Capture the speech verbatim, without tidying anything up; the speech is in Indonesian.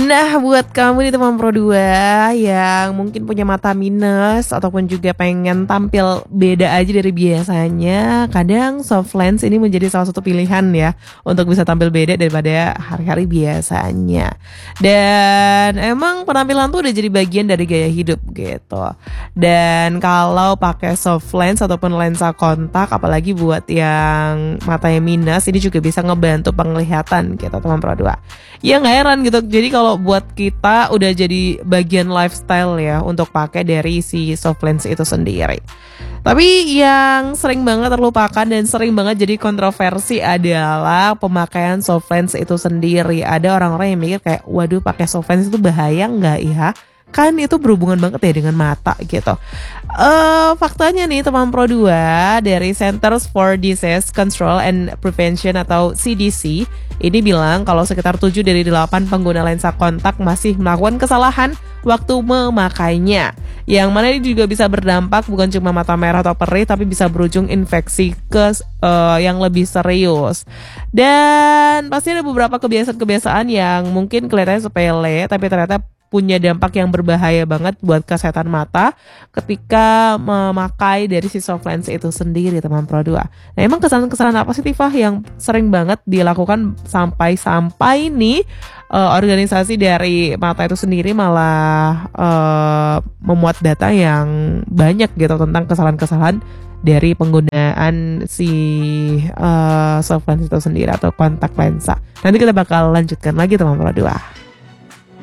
Nah, buat kamu nih teman Pro dua yang mungkin punya mata minus ataupun juga pengen tampil beda aja dari biasanya, kadang soft lens ini menjadi salah satu pilihan ya untuk bisa tampil beda daripada hari-hari biasanya. Dan emang penampilan tuh udah jadi bagian dari gaya hidup gitu. Dan kalau pakai soft lens ataupun lensa kontak, apalagi buat yang matanya minus, ini juga bisa ngebantu penglihatan gitu teman Pro dua. Ya nggak heran gitu. Jadi kalau buat kita udah jadi bagian lifestyle ya untuk pakai dari si soft lens itu sendiri. Tapi yang sering banget terlupakan dan sering banget jadi kontroversi adalah pemakaian soft lens itu sendiri. Ada orang-orang yang mikir kayak, waduh pakai soft lens itu bahaya nggak ya? Kan itu berhubungan banget ya dengan mata gitu. Uh, faktanya nih teman Pro dua dari Centers for Disease Control and Prevention atau C D C ini bilang kalau sekitar tujuh dari delapan pengguna lensa kontak masih melakukan kesalahan waktu memakainya. Yang mana ini juga bisa berdampak bukan cuma mata merah atau perih, tapi bisa berujung infeksi ke uh, yang lebih serius. Dan pasti ada beberapa kebiasaan-kebiasaan yang mungkin kelihatannya sepele, tapi ternyata punya dampak yang berbahaya banget buat kesehatan mata ketika memakai dari si soft lens itu sendiri teman Pro dua. Nah emang kesalahan-kesalahan apa sih Tifah yang sering banget dilakukan sampai-sampai nih uh, organisasi dari mata itu sendiri malah uh, memuat data yang banyak gitu tentang kesalahan-kesalahan dari penggunaan si uh, soft lens itu sendiri atau kontak lensa. Nanti kita bakal lanjutkan lagi teman Pro dua.